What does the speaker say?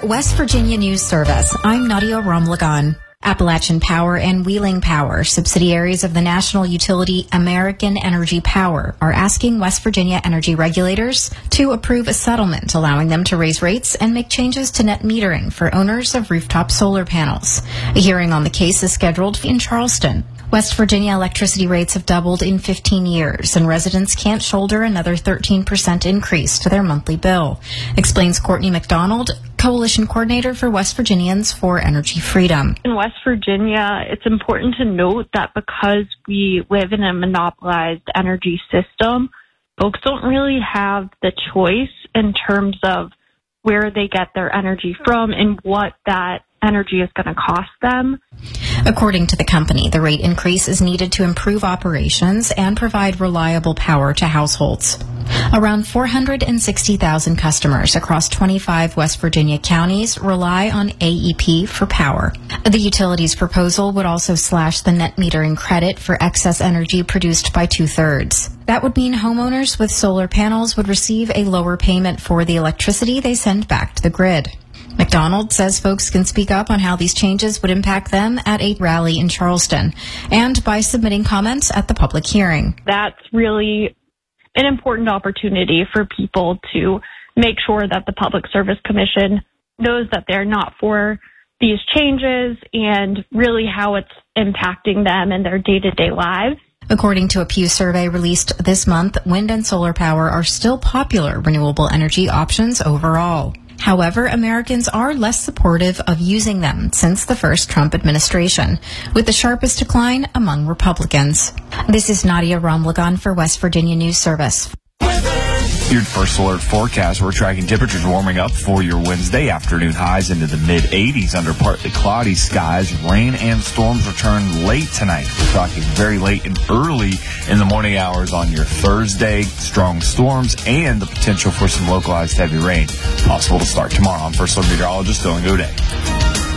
West Virginia News Service, I'm Nadia Romlagan. Appalachian Power and Wheeling Power, subsidiaries of the national utility American Energy Power, are asking West Virginia energy regulators to approve a settlement allowing them to raise rates and make changes to net metering for owners of rooftop solar panels. A hearing on the case is scheduled in Charleston. West Virginia electricity rates have doubled in 15 years, and residents can't shoulder another 13% increase to their monthly bill, explains Courtney McDonald, Coalition Coordinator for West Virginians for Energy Freedom. In West Virginia, it's important to note that because we live in a monopolized energy system, folks don't really have the choice in terms of where they get their energy from and what that energy is going to cost them. According to the company, the rate increase is needed to improve operations and provide reliable power to households. Around 460,000 customers across 25 West Virginia counties rely on AEP for power. The utility's proposal would also slash the net metering credit for excess energy produced by 2/3. That would mean homeowners with solar panels would receive a lower payment for the electricity they send back to the grid. McDonald says folks can speak up on how these changes would impact them at a rally in Charleston and by submitting comments at the public hearing. That's really an important opportunity for people to make sure that the Public Service Commission knows that they're not for these changes and really how it's impacting them in their day-to-day lives. According to a Pew survey released this month, wind and solar power are still popular renewable energy options overall. However, Americans are less supportive of using them since the first Trump administration, with the sharpest decline among Republicans. This is Nadia Romlagan for West Virginia News Service. Your first alert forecast, we're tracking temperatures warming up for your Wednesday afternoon highs into the mid-80s under partly cloudy skies. Rain and storms return late tonight. We're talking very late and early in the morning hours on your Thursday. Strong storms and the potential for some localized heavy rain possible to start tomorrow. I'm First Alert Meteorologist Dylan Goday.